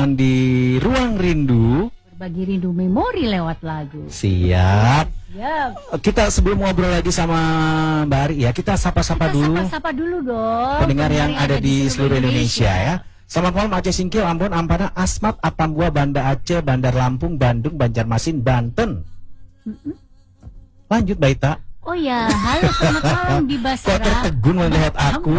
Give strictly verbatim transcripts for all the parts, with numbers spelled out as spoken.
teman-teman di Ruang Rindu. Berbagi rindu memori lewat lagu. Siap. Siap. Kita sebelum ngobrol lagi sama Mbak Ari ya, kita sapa-sapa dulu. Sapa-sapa dulu dong. Pendengar yang ada di seluruh Indonesia, Indonesia ya. Selamat malam Aceh Singkil, Ambon, Ampana, Asmat, Atambua, Banda Aceh, Bandar Lampung, Bandung, Banjarmasin, Banten. Mm-mm. Lanjut Baita. Oh ya, halo selamat malam di Basra. Kok tertegun melihat aku?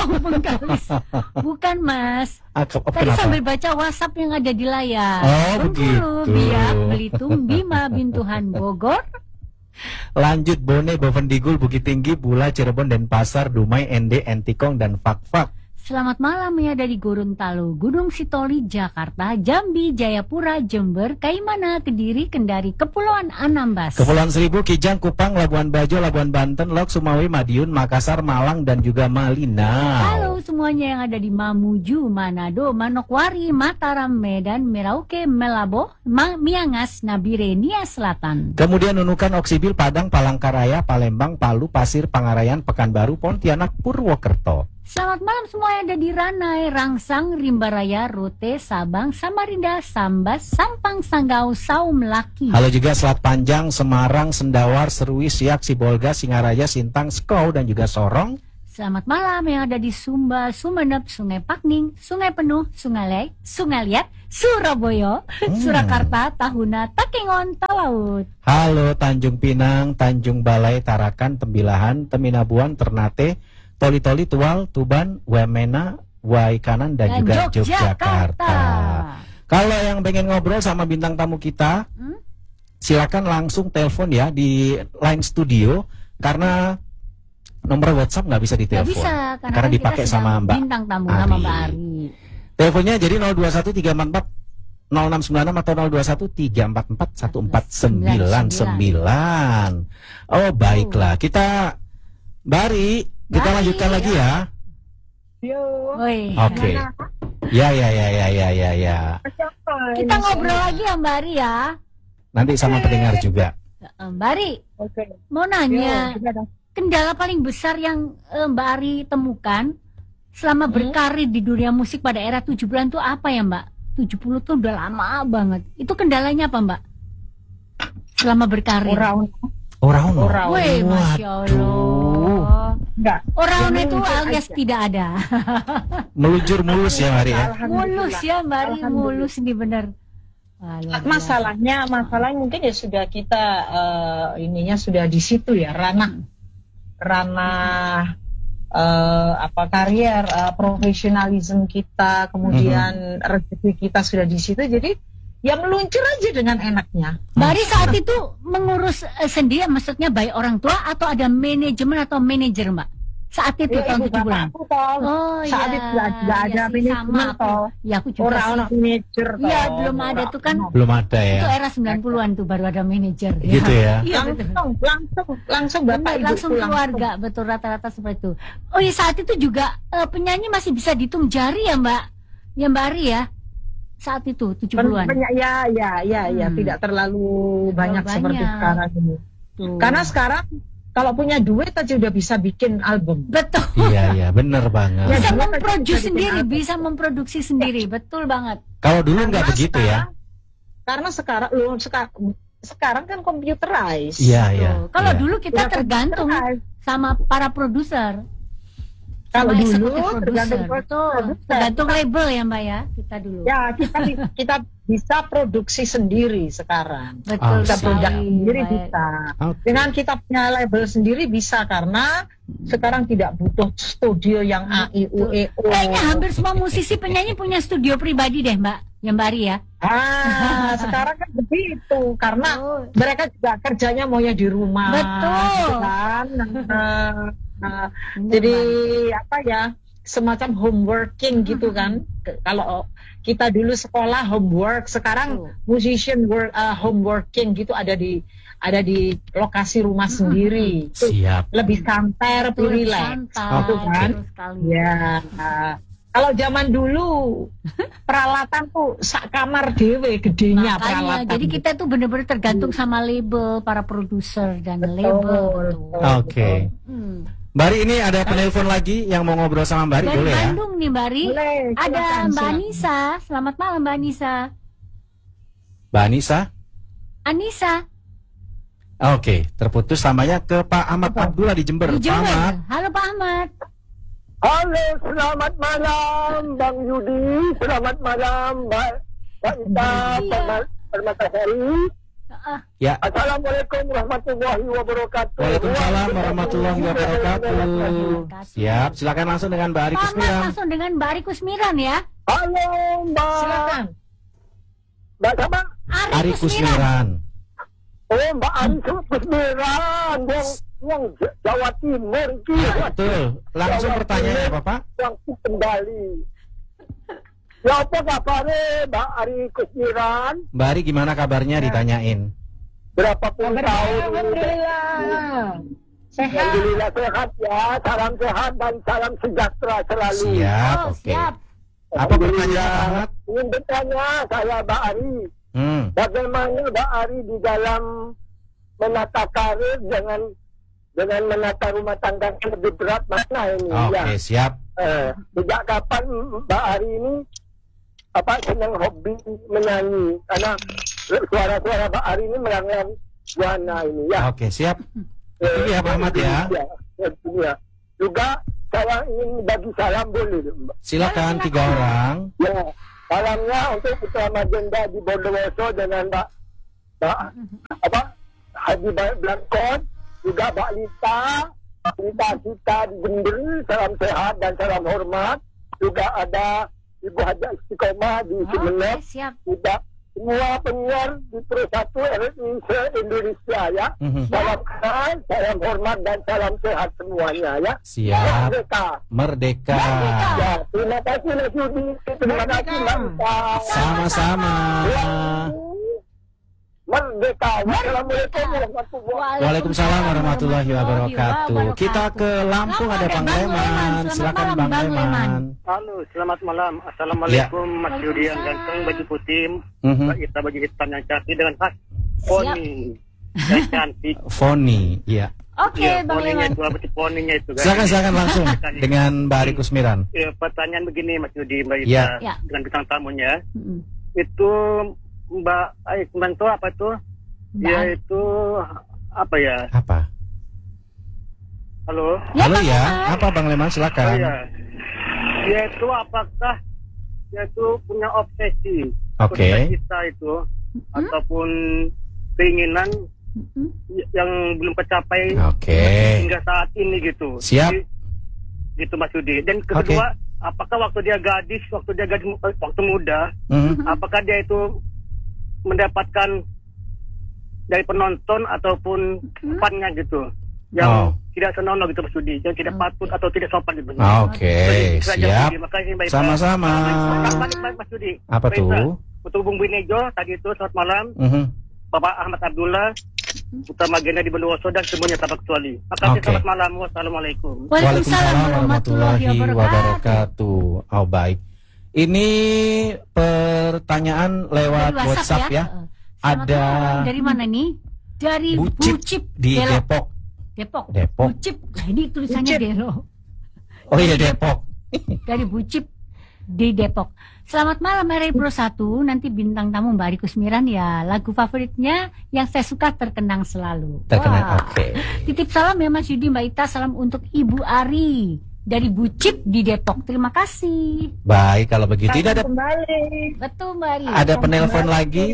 Bukan Mas. Aku, oh, Tadi kenapa? sambil baca WhatsApp yang ada di layar. Oh begitu. Biak, Belitung, Bima, Bintuhan, Bogor. Lanjut Bone, Bovendigul, Bukit Tinggi, Bula, Cirebon, Denpasar, Dumai, Ende, Entikong, dan Fakfak. Selamat malam ya dari Gorontalo, Gunung Sitoli, Jakarta, Jambi, Jayapura, Jember, Kaimana, Kediri, Kendari, Kepulauan Anambas, Kepulauan Seribu, Kijang, Kupang, Labuan Bajo, Labuan Banten, Lok, Sumawi, Madiun, Makassar, Malang, dan juga Malinau. Halo semuanya yang ada di Mamuju, Manado, Manokwari, Mataram, Medan, Merauke, Melabo, Ma Miangas, Nabire, Nia Selatan. Kemudian Nunukan, Oksibil, Padang, Palangkaraya, Palembang, Palu, Pasir, Pangarayan, Pekanbaru, Pontianak, Purwokerto. Selamat malam semua yang ada di Ranai, Rangsang, Rimbaraya, Rote, Sabang, Samarinda, Sambas, Sampang, Sanggau, Saum, Laki. Halo juga Selat Panjang, Semarang, Sendawar, Serui, Siak, Sibolga, Singaraja, Sintang, Skou, dan juga Sorong. Selamat malam yang ada di Sumba, Sumeneb, Sungai Pakning, Sungai Penuh, Sungai Lek, Sungai Liat, Surabaya, hmm. Surakarta, Tahuna, Takengon, Talaut. Halo Tanjung Pinang, Tanjung Balai, Tarakan, Tembilahan, Teminabuan, Ternate, Toli-Toli, Tual, Tuban, Wamena, Waikanan, dan, dan juga Yogyakarta. Yogyakarta. Kalau yang pengen ngobrol sama bintang tamu kita, hmm? silakan langsung telepon ya di line studio, karena nomor WhatsApp nggak bisa ditelepon. Nggak bisa, karena, karena dipakai sama Mbak bintang tamu Ari. nama Mbak Ari. Teleponnya jadi nol dua satu tiga empat empat nol enam sembilan enam atau nol dua satu tiga empat empat satu empat sembilan sembilan. Oh baiklah, kita Mbak Ari, kita Bye, lanjutkan ya. lagi ya. Oke. Okay. Ya ya ya ya ya ya ya. Kita ngobrol lagi ya Mbak Ari ya. Nanti sama pendengar juga. Mbak Ari, okay. mau nanya, Yo, kendala paling besar yang uh, Mbak Ari temukan selama hmm? berkarir di dunia musik pada era tujuh puluhan itu apa ya Mbak? tujuh puluh tuh udah lama banget. Itu kendalanya apa Mbak? Selama berkarir. Orang. Orang, orang. Wih, Masya Allah. Enggak. Orang itu alias aja. Tidak ada. Meluncur mulus ya Mari ya. Mulus ya Mbak Ari, mulus nih bener. Masalahnya, masalahnya mungkin ya sudah kita uh, ininya sudah di situ ya, ranah ranah uh, apa karier, uh, profesionalisme kita, kemudian mm-hmm. rezeki kita sudah di situ, jadi ya meluncur aja dengan enaknya. Mbak Ari saat itu mengurus uh, sendiri, maksudnya baik orang tua atau ada manajemen atau manajer Mbak? Saat itu ya, tahun tujuh bulan. Oh saat ya, itu tidak ada ya, manajemen toh. Ya aku juga orang-orang manajer. Iya belum ada tuh kan. Belum ada ya. Itu era sembilan puluhan tuh baru ada manajer. Gitu ya. Iya langsung, langsung, langsung bapak ibu langsung keluarga, langsung. Betul rata-rata seperti itu. Oh iya saat itu juga uh, penyanyi masih bisa dihitung jari ya Mbak, ya Mbak Ari ya. Saat itu tujuh puluhan. Ya ya ya ya hmm. tidak terlalu banyak, banyak seperti sekarang ini. Tuh. Karena sekarang kalau punya duit aja udah bisa bikin album. Betul. Iya iya bener banget. Bisa memproduksi sendiri, bisa memproduksi sendiri, betul banget. Kalau dulu nggak begitu ya. Karena sekarang lo sekarang sekarang kan computerized. Iya iya. Kalau ya. dulu kita ya, tergantung sama para produser. Kalau dulu tergantung betul, tergantung label ya Mbak ya, kita dulu. Ya kita kita bisa produksi sendiri sekarang. Betul, oh, kita produk sendiri baik. bisa. Okay. Dengan kita punya label sendiri bisa karena sekarang tidak butuh studio yang A I U E O. Kayaknya hampir semua musisi penyanyi punya studio pribadi deh Mbak, ya Mbak Ari ya. Ah, sekarang kan begitu karena oh. mereka juga kerjanya maunya di rumah. Betul. Kan? Nah, Nah, jadi apa ya semacam homeworking gitu kan. Kalau kita dulu sekolah homework, sekarang oh. musician work uh, homeworking gitu ada di ada di lokasi rumah sendiri. Siap. Lebih santai, lebih rileks, gitu kan? Ya. Nah, kalau zaman dulu peralatan tuh sak kamar dewe gedenya. Makanya, peralatan. Jadi kita tuh benar-benar tergantung sama label, para produser dan betul, label. Oke. Okay. Hmm. Mbak Ari, ini ada penelpon lagi yang mau ngobrol sama Mbak Ari, Dari boleh ya? Bandung nih Mbak Ari. Boleh, Ada silakan, Mbak silakan. Anissa. Selamat malam Mbak Anissa. Mbak Anissa? Anissa Oke, terputus samanya ke Pak Ahmad Abdullah di Jember. di Pak Jember. Ahmad. Halo Pak Ahmad. Halo, selamat malam Bang Yudi, selamat malam Mbak Mbak Ita, Iya. Pak Permatasari. Ah, Ya. Assalamualaikum warahmatullahi wabarakatuh. Waalaikumsalam warahmatullahi wabarakatuh. Siap, silakan langsung dengan Mbak Ari Pak Ahmad Kusmiran. langsung dengan Mbak Ari Kusmiran ya. Halo Mbak. Silakan. Mbak siapa? Ari, Ari Kusmiran. Kusmiran. Oh, Mbak Ari Kusmiran yang yang J- Jawa Timur itu. Betul. Langsung pertanyaannya apa, Pak? Yang kembali. Ya apa kabarnya Mbak Ari Kusmiran? Mbak Ari gimana kabarnya ditanyain? Berapa puluh Kabar tahun baik, ini? Alhamdulillah. Sehat. Alhamdulillah sehat ya, salam sehat dan salam sejahtera selalu. Siap, Oh, oke. siap. Apa pertanyaan Pak Ahmad? Ingin bertanya saya Mbak Ari, Hmm. bagaimana Mbak Ari di dalam menata karir dengan dengan menata rumah tangga yang lebih berat mana ini Oke, ya? siap. Eh, sejak kapan Mbak Ari ini apa senang hobi menyanyi? Karena suara-suara Mbak Ari ini melanglang buana ini ya. Oke, siap. Itu ya Pak Ahmad ya. Ya, itu ya. Juga saya ingin bagi salam boleh Mbak. Silakan tiga orang. Ya, salamnya untuk Putra Magenda di Bondowoso dengan Mbak Mbak apa Haji Blankon, juga Mbak Lita, Lita Sita di Jember, salam sehat dan salam hormat. Juga ada Ibu Haja Istiqomah di Oke, Sumeneb, siap. juga semua penyiar di Pro satu R R I se-Indonesia ya. Mhm. Salam kenal, salam hormat dan salam sehat semuanya ya. Siap. Merdeka. Merdeka. Ya, terima kasih Mas Yudi. Terima kasih Mbak Ita. Sama-sama. Merdeka. Wassalamualaikum warahmatullahi Waalaikumsalam warahmatullahi wabarakatuh. Kita ke Lampung, ada Bang Leman. Silakan Bang Leman. Halo, selamat malam. Assalamualaikum Mas Yudi yang ganteng, baju putih, Mhm. Mbak Ita baju hitam yang cantik dengan khas poni yang cantik. Foni, iya. Oke, Ya, Bang poninya Leman. itu apa sih poninya itu kan? Silakan silakan langsung dengan Mbak Ari Kusmiran. Ya, pertanyaan begini Mas Yudi, Mbak Ita Ya. Ya. dengan bintang tamunya Mm-mm. itu Mbak Ai Kumanto apa tuh? Mbak Ya Ari. itu apa ya? Apa? Halo. Ya, Halo Bang ya, Leman. apa Bang Leman Oh silakan. ya. Dia itu apakah dia itu punya obsesi? Oke. Cita itu Mm-mm. ataupun keinginan Mm-mm. yang belum tercapai Oke. hingga saat ini gitu. Siap. Jadi, gitu Mas Yudi. Dan kedua, apakah waktu dia gadis, waktu dia gadis, waktu muda, Mhm. apakah dia itu mendapatkan dari penonton ataupun Hmm. fannya gitu, Oh. yang tidak senonoh gitu Mas Yudi, yang tidak Oke. patut atau tidak sopan gitu. Oke, Itu aja, Mas siap. Yudi. Makasih Mbak Ita. Sama-sama. Selamat malam, Mas Yudi. Apa Mbak Ita, tuh? Untuk Bung Binejo tadi itu selamat malam. Mhm. Bapak Ahmad Abdullah, Putra Magenda di Bondowoso dan semuanya tanpa kecuali. Makasih, Oke. selamat malam. Wassalamualaikum. Waalaikumsalam warahmatullahi wabarakatuh. Oh baik. Ini pertanyaan lewat Dari WhatsApp, ya. Eh, selamat Ada malam. Dari mana nih? Dari Bucip Bucip, di Delo. Depok. Depok. Depok. Bucip. Nah, ini tulisannya Bucip. Delo. Oh iya Depok. Dari Bucip di Depok. Selamat malam R R I Pro satu. Nanti bintang tamu Mbak Ari Kusmiran ya. Lagu favoritnya yang saya suka Terkenang Selalu. Terkenal. Wah. Oke. Titip salam ya Mas Yudi, Mbak Ita. Salam untuk Ibu Ari dari Bucip di Depok. Terima kasih. Baik, kalau begitu ini ada kembali. Betul Mbak Ari. ada penelpon lagi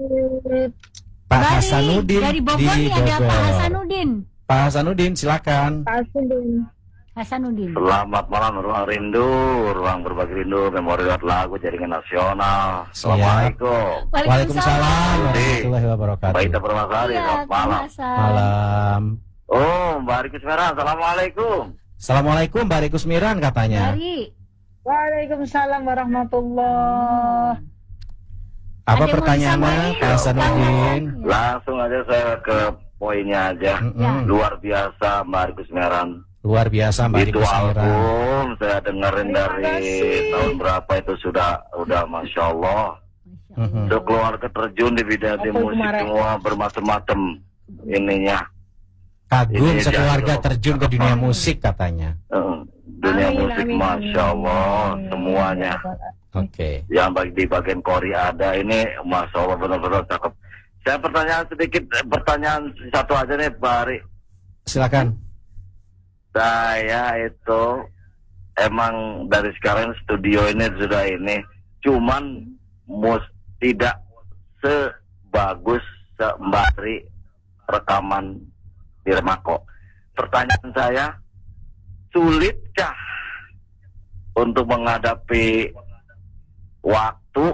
Pak Mbak Ari, Hasanuddin dari Bogor di nih ada Pak Bogor. Hasanuddin. Pak Hasanuddin silakan. Kasih Hasanuddin. Selamat malam, ruang rindu, ruang berbagi rindu, memori lewat lagu jaringan nasional. Assalamualaikum. Waalaikumsalam warahmatullahi wabarakatuh. Baik, kita permasalahan. Iya, Selamat malam. biasa. Malam. Oh, Mbak Ari Kusmiran, assalamualaikum. Assalamualaikum Mbak Ari Kusmiran Mbak katanya. Ari. Waalaikumsalam warahmatullahi. Apa Ada yang pertanyaannya mau Pak Hasanuddin? Langsung aja saya ke poinnya aja. Mm-mm. Luar biasa Mbak Ari Kusmiran. Luar biasa Mbak Ari Itu Kusmiran. album saya dengerin Terima dari kasih. tahun berapa itu sudah udah masya Allah. Masya Allah. Itu keluarga terjun di bidang di Apa musik kemarin? semua bermacam-macam ininya. kagum Ini sekeluarga dia, terjun ke dunia musik katanya. Uh, dunia Amin, musik, amin, masya Allah, amin. semuanya. Oke. Yang bagi di bagian Korea ada ini, masya Allah benar-benar cakep. Saya pertanyaan sedikit, eh, pertanyaan satu aja nih, Pak Ari. Silakan. Saya itu emang dari sekarang studio ini sudah ini, cuman mus tidak sebagus sembari rekaman di Remako. Pertanyaan saya, sulitkah untuk menghadapi waktu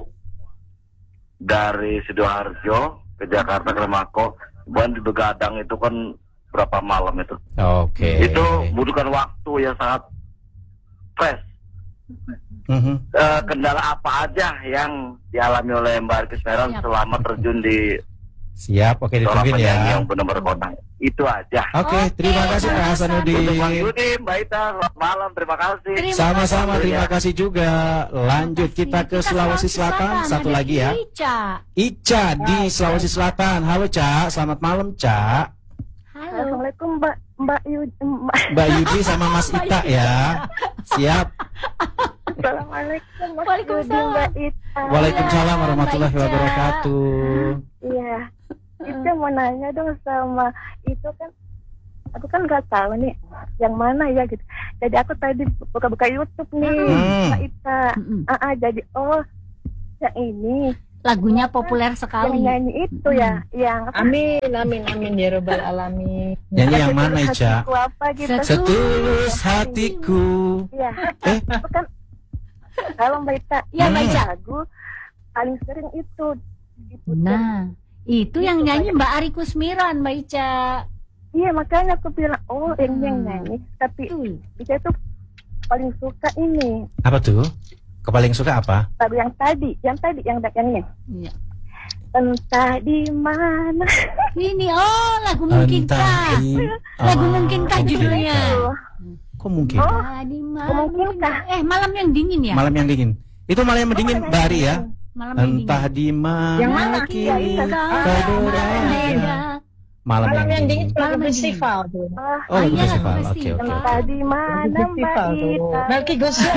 dari Sidoarjo ke Jakarta ke Remako? Bukan di Begadang itu kan berapa malam itu? Oke. Itu membutuhkan waktu yang sangat stres. Mhm. Eh, kendala apa aja yang dialami oleh Mbak Ari Kusmeran Siap. selama terjun di Siap, oke seorang ditungguin penyanyi ya. yang benar-benar kondang? Itu aja. Oke, Oke, terima kasih Pak sama-sama. Hasanuddin. Untuk Bang Yudi, Mbak Ita, selamat malam, terima kasih. Terima Sama-sama, kasih. terima kasih juga. Lanjut kita ke Sulawesi Selatan, satu Ada lagi ya. Ica. Ica di Sulawesi Selatan. Halo Ca, selamat malam Ca. Halo. Assalamualaikum Mbak Mbak Yudi Mbak. Mbak Yudi sama Mas Ita ya. Siap. Assalamualaikum Mas Waalaikumsalam. Yudi Mbak Ita. Waalaikumsalam warahmatullahi Mbak Ica. wabarakatuh. Iya. Itu mau nanya dong sama itu kan aku kan nggak tahu nih yang mana ya gitu. Jadi aku tadi buka-buka YouTube nih Hmm. Mbak Ita. Mm-mm. Ah, ah, jadi oh yang ini Lagunya populer yang sekali. nyanyi itu ya yang apa? Amin, amin, amin ya Rabbal Alamin. Nyanyi yang mana Ica? Hatiku apa gitu. Setu- Setulus hatiku. Iya. Eh, Itu kan kalau Mbak Ita Iya, Mbak Hmm. Ica. lagu paling sering itu diputar. Nah, itu yang Itu nyanyi Mbak Ari Kusmiran, Mbak Ica. Iya makanya aku bilang oh ini yang Hmm. nyanyi tapi Tuh. Ica tuh paling suka ini apa tuh? Kepaling suka apa? lagu yang tadi yang tadi yang yang ini Iya. entah di mana Ini oh lagu mungkinkah. di- Lagu Oh, mungkinkah judulnya? Tuh. Kok mungkin? Oh, Tadi mungkinkah? Eh, malam yang dingin ya? Malam yang dingin. Itu malam yang dingin Mbak Ari ya. Malam yang dingin. Entah di mana Yang mana? kini Iya, iya. kau berada. Malam, Malam yang dingin Malam lagu yang dingin. festival tuh. ah, Oh, lagu iya, lagu festival. Oke, festival. oke. entah di mana Lagu Mbak festival tuh. Ita Melki Guslo.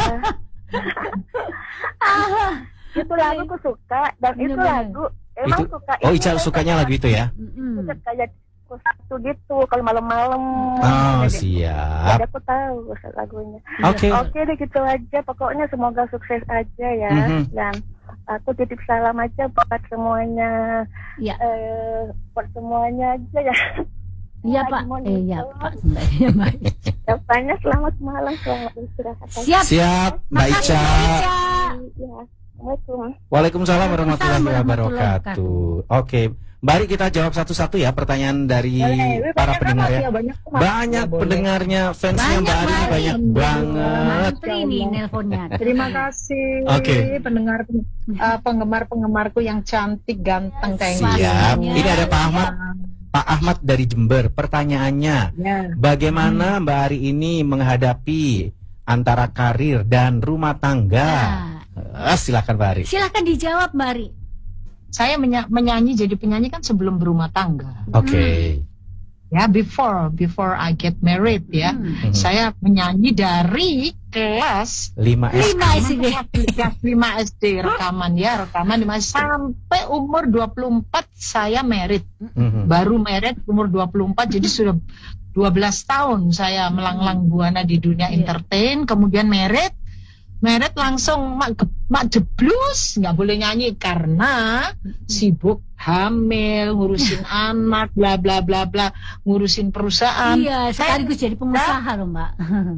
Ah, itu lagu aku suka dan itu Bener-bener. lagu emang Itu- suka Oh, ini, Ica sukanya lagu itu ya? mm-mm. suka kayak satu gitu kalau malam-malam Oh, jadi, siap. jadi aku tahu lagunya. Oke. Oke deh gitu aja pokoknya semoga sukses aja ya Mhm. dan aku titip salam aja buat semuanya Iya. eh buat semuanya aja ya. Iya, Lagi Pak. mau Eh, iya, nikah. Pak. Sebenarnya, Mbak. Katanya selamat malam selamat istirahat. Siap. Siap, Mbak Makasih, Ica. Mbak Ica. Ya. Assalamualaikum. Waalaikumsalam warahmatullahi Waalaikumsalam wabarakatuh. Oke, mari kita jawab satu-satu ya pertanyaan dari Boleh, para banyak pendengar amat ya. ya, banyak amat. Banyak Ya, boleh. pendengarnya, fansnya Banyak, Mbak Ari ini Mbak Ari. banyak banget. Mantri nih nelponnya. Terima kasih Oke. pendengar uh, penggemar-penggemarku yang cantik, ganteng, thank you. Siap. Pastinya. Ini ada Pak Ahmad, Pak Ahmad dari Jember. Pertanyaannya, Ya. bagaimana Mbak Ari ini menghadapi antara karir dan rumah tangga? Nah, Ah, silakan Mbak Ari. silakan dijawab, Mbak Ari. Saya menya- menyanyi jadi penyanyi kan sebelum berumah tangga. Oke. Ya, before before I get married ya. Hmm. Mhm. Saya menyanyi dari kelas lima S. Lima S D. kelas lima S D rekaman ya, rekaman lima sampai umur dua puluh empat saya married. Mhm. Baru married umur dua puluh empat jadi sudah dua belas tahun saya melanglang buana di dunia Iya. entertain, kemudian married. Married langsung mak, mak jeblus, nggak boleh nyanyi karena sibuk hamil, ngurusin anak, bla bla bla bla, ngurusin perusahaan. Iya, sekaligus jadi pengusaha loh, Mbak.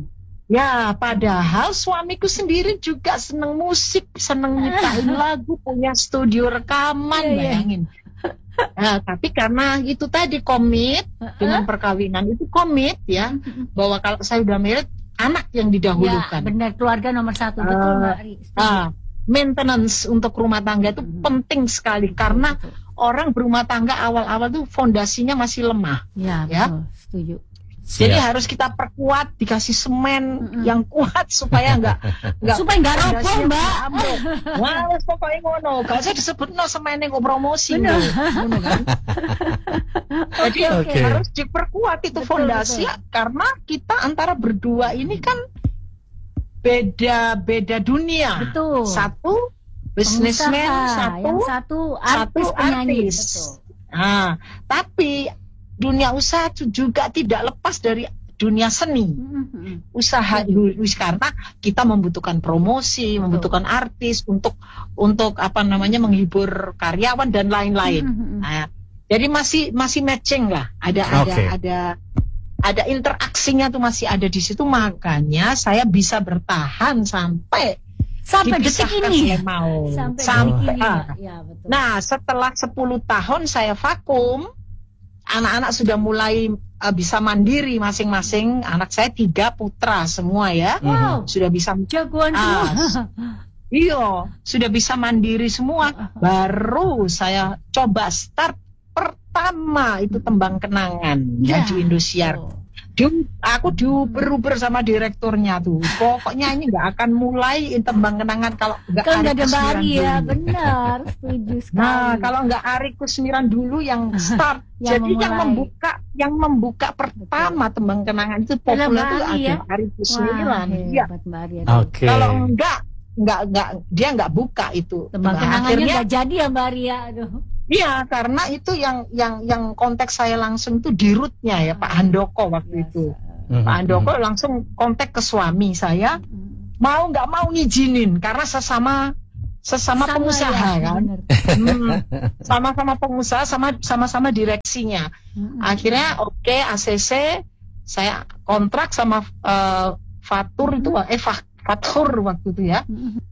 Ya, padahal suamiku sendiri juga seneng musik, seneng nyiptain lagu, punya studio rekaman, Iya, iya. bayangin. Nah, tapi karena itu tadi komit dengan perkawinan itu komit ya, bahwa kalau saya udah married, anak yang Ya, didahulukan. benar, keluarga nomor satu. Betul, Eh, Mbak Ari. Setuju. Ah, maintenance untuk rumah tangga itu Mhm. penting sekali karena Betul. orang berumah tangga awal-awal tuh fondasinya masih lemah. Ya, ya. betul. Setuju. Jadi harus kita perkuat, dikasih semen Mm-mm. yang kuat supaya enggak enggak Supaya nggak roboh, Mbak. Wah, wis pokoke ngono. Gak usah disebutno semene kok promosi Bener. lho. Ngono kan. Jadi Oke. harus diperkuat itu Betul, fondasi betul. karena kita antara berdua ini kan beda-beda dunia. Betul. Satu businessman, Pengusaha, satu yang satu artis satu penyanyi. artis. Betul. Nah, tapi dunia usaha itu juga tidak lepas dari dunia seni. Mm-mm. Usaha wis karena kita membutuhkan promosi, Betul. membutuhkan artis untuk untuk apa namanya menghibur karyawan dan lain-lain. Mm-mm. Nah, jadi masih masih matching lah. Ada ada Oke. ada ada interaksinya tuh masih ada di situ, makanya saya bisa bertahan sampai Sampai detik dipisahkan ini. saya mau. Sampai, Sampai- detik ini, ah. Mbak. Ya, betul. Nah, setelah sepuluh tahun saya vakum, anak-anak sudah mulai uh, bisa mandiri masing-masing. Anak saya tiga putra semua ya. Wow. Sudah bisa Jagoan Ah, semua. Iya, sudah bisa mandiri semua. Baru saya coba start pertama itu tembang kenangan ya, Ya. di Indosiar. Oh. Di, aku diuber-uber sama direkturnya tuh. Pokoknya ini nggak akan mulai tembang kenangan kalau nggak Kalau nggak Ari ada Mbak Kusmiran Ari ya, dulu. benar. Setuju sekali. Nah, kalau nggak Ari Kusmiran dulu yang start, Yang jadi yang memulai. membuka, yang membuka pertama tembang kenangan itu Adalah populer Mbak itu Ari ada ya? Ari Wah, Kusmiran. Iya. hebat Mbak Ari. Oke. Kalau enggak, enggak, enggak, dia enggak buka itu. Tembang Nah, kenangannya akhirnya, nggak jadi ya Mbak Ari ya. Aduh. iya, karena itu yang yang yang konteks saya langsung itu di rootnya ya Pak Handoko waktu Biasa. itu. Mhm. Pak Handoko langsung kontak ke suami saya, Mm. mau nggak mau ngizinin karena sesama sesama Sama pengusaha ya, kan. bener. Hmm, sama-sama pengusaha, sama sama-sama direksinya. Mm-mm. Akhirnya oke A C C saya kontrak sama eh, Fatur itu eh Fa- Fatur waktu itu ya. Mm-mm.